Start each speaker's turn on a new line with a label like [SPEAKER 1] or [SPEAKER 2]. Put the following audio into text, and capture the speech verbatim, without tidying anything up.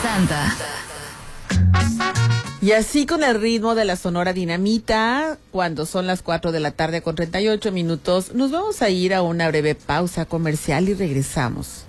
[SPEAKER 1] sesenta.
[SPEAKER 2] Y así con el ritmo de la Sonora Dinamita, cuando son las cuatro de la tarde con treinta y ocho minutos, nos vamos a ir a una breve pausa comercial y regresamos.